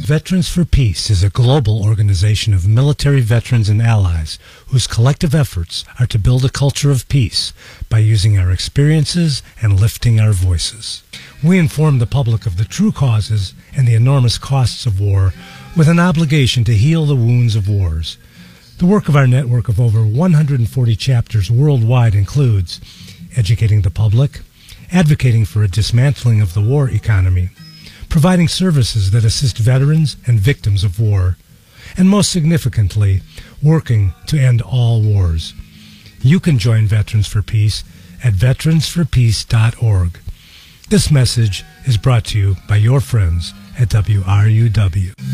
Veterans for Peace is a global organization of military veterans and allies whose collective efforts are to build a culture of peace by using our experiences and lifting our voices. We inform the public of the true causes and the enormous costs of war with an obligation to heal the wounds of wars. The work of our network of over 140 chapters worldwide includes educating the public, advocating for a dismantling of the war economy, providing services that assist veterans and victims of war, and most significantly, working to end all wars. You can join Veterans for Peace at veteransforpeace.org. This message is brought to you by your friends at WRUW.